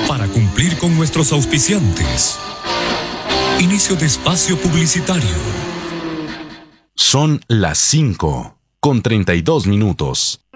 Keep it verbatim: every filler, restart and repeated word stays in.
Para cumplir con nuestros auspiciantes. Inicio de espacio publicitario. Son las cinco con treinta y dos minutos.